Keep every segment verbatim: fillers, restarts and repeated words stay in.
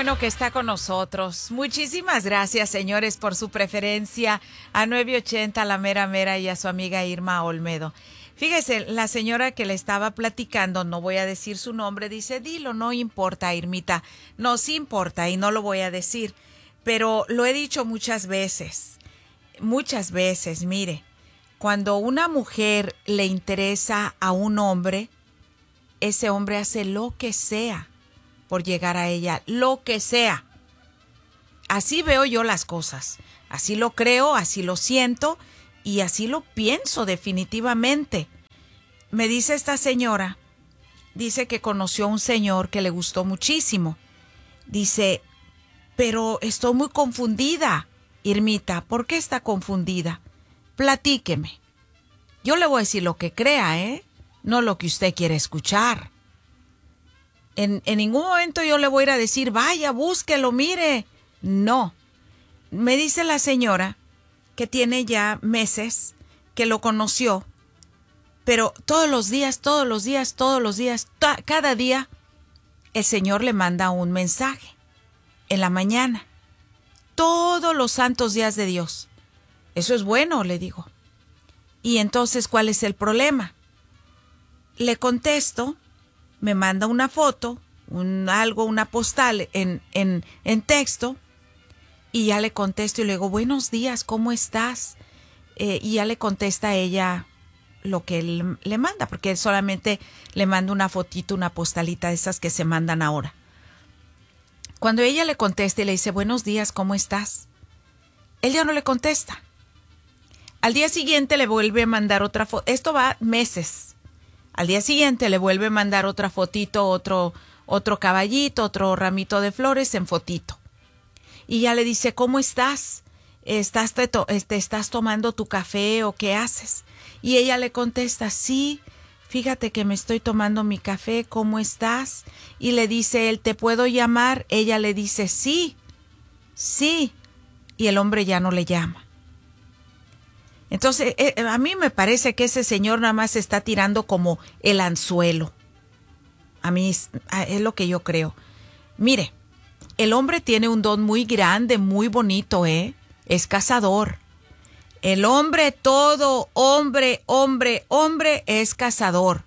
bueno que está con nosotros. Muchísimas gracias, señores, por su preferencia a nueve ochenta La Mera Mera y a su amiga Irma Olmedo. Fíjese, la señora que le estaba platicando, no voy a decir su nombre, dice, dilo, no importa, Irmita. No, sí importa y no lo voy a decir, pero lo he dicho muchas veces, muchas veces, mire, cuando una mujer le interesa a un hombre, ese hombre hace lo que sea por llegar a ella, lo que sea. Así veo yo las cosas, así lo creo, así lo siento y así lo pienso definitivamente. Me dice esta señora, dice que conoció a un señor que le gustó muchísimo. Dice, pero estoy muy confundida, Irmita, ¿por qué está confundida? Platíqueme. Yo le voy a decir lo que crea, ¿eh? No lo que usted quiere escuchar. En, en ningún momento yo le voy a ir a decir, vaya, búsquelo, mire. No. Me dice la señora que tiene ya meses que lo conoció, pero todos los días, todos los días, todos los días, ta, cada día, el Señor le manda un mensaje en la mañana. Todos los santos días de Dios. Eso es bueno, le digo. Y entonces, ¿cuál es el problema? Le contesto, me manda una foto, un algo, una postal en, en, en texto, y ya le contesto y le digo, buenos días, ¿cómo estás? Eh, y ya le contesta a ella lo que él le manda, porque él solamente le manda una fotito, una postalita de esas que se mandan ahora. Cuando ella le contesta y le dice, buenos días, ¿cómo estás? Él ya no le contesta. Al día siguiente le vuelve a mandar otra foto. Esto va meses. Al día siguiente le vuelve a mandar otra fotito, otro, otro caballito, otro ramito de flores en fotito. Y ya le dice, ¿cómo estás? ¿Estás, te, to- este, ¿Estás tomando tu café o qué haces? Y ella le contesta, sí, fíjate que me estoy tomando mi café, ¿cómo estás? Y le dice él, ¿te puedo llamar? Ella le dice, sí, sí. Y el hombre ya no le llama. Entonces, eh, a mí me parece que ese señor nada más está tirando como el anzuelo. A mí es, es lo que yo creo. Mire, el hombre tiene un don muy grande, muy bonito, ¿eh? Es cazador. El hombre, todo hombre, hombre, hombre, es cazador.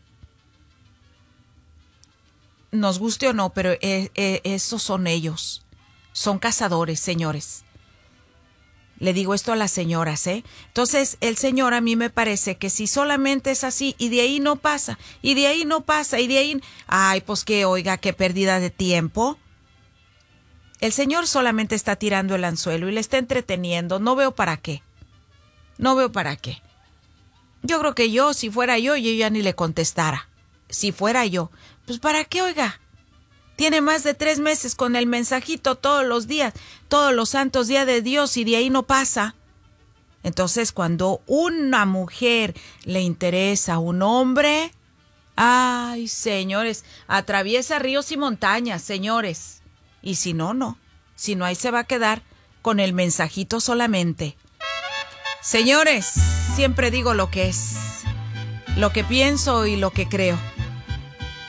Nos guste o no, pero eh, eh, esos son ellos. Son cazadores, señores. Le digo esto a las señoras, ¿eh? Entonces, el señor a mí me parece que si solamente es así y de ahí no pasa, y de ahí no pasa, y de ahí... Ay, pues que oiga, qué pérdida de tiempo. El señor solamente está tirando el anzuelo y le está entreteniendo. No veo para qué. No veo para qué. Yo creo que yo, si fuera yo, yo ya ni le contestara. Si fuera yo, pues ¿para qué, oiga? Tiene más de tres meses con el mensajito todos los días, todos los santos días de Dios y de ahí no pasa. Entonces, cuando una mujer le interesa a un hombre, ay, señores, atraviesa ríos y montañas, señores. Y si no, no. Si no, ahí se va a quedar con el mensajito solamente. Señores, siempre digo lo que es, lo que pienso y lo que creo.